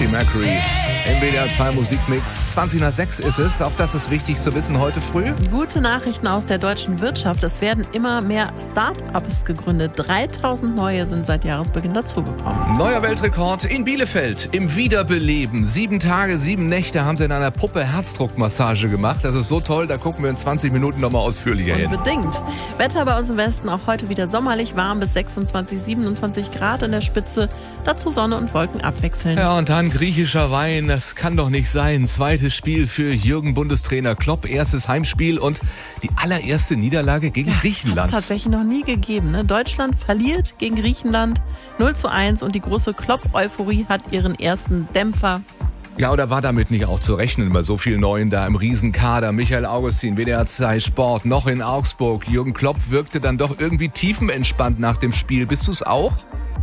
Freddie Mercury. Im WDR 2 Musikmix. 5:20 ist es. Auch das ist wichtig zu wissen heute früh. Gute Nachrichten aus der deutschen Wirtschaft. Es werden immer mehr Start-ups gegründet. 3000 neue sind seit Jahresbeginn dazugekommen. Neuer Weltrekord in Bielefeld im Wiederbeleben. 7 Tage, 7 Nächte haben sie in einer Puppe Herzdruckmassage gemacht. Das ist so toll, da gucken wir in 20 Minuten nochmal ausführlicher hin. Unbedingt. Wetter bei uns im Westen auch heute wieder sommerlich warm bis 26, 27 Grad in der Spitze. Dazu Sonne und Wolken abwechselnd. Ja, und dann griechischer Wein. Das kann doch nicht sein. Zweites Spiel für Jürgen Bundestrainer Klopp. Erstes Heimspiel und die allererste Niederlage gegen Griechenland. Das hat es tatsächlich noch nie gegeben. Ne? Deutschland verliert gegen Griechenland 0:1 und die große Klopp-Euphorie hat ihren ersten Dämpfer. Ja, oder war damit nicht auch zu rechnen bei so vielen Neuen da im Riesenkader? Michael Augustin, WDR 2 Sport, noch in Augsburg. Jürgen Klopp wirkte dann doch irgendwie tiefenentspannt nach dem Spiel. Bist du es auch?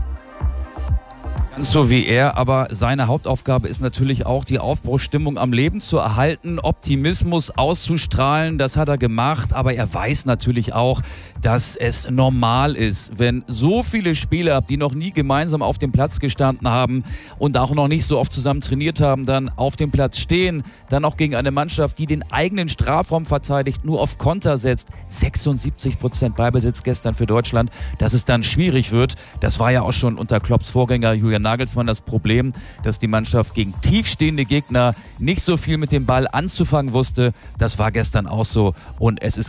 Ganz so wie er, aber seine Hauptaufgabe ist natürlich auch, die Aufbruchsstimmung am Leben zu erhalten, Optimismus auszustrahlen, das hat er gemacht, aber er weiß natürlich auch, dass es normal ist, wenn so viele Spieler, die noch nie gemeinsam auf dem Platz gestanden haben und auch noch nicht so oft zusammen trainiert haben, dann auf dem Platz stehen, dann auch gegen eine Mannschaft, die den eigenen Strafraum verteidigt, nur auf Konter setzt, 76% Ballbesitz gestern für Deutschland, dass es dann schwierig wird, das war ja auch schon unter Klopps Vorgänger Julian Nagelsmann das Problem, dass die Mannschaft gegen tiefstehende Gegner nicht so viel mit dem Ball anzufangen wusste. Das war gestern auch so und es ist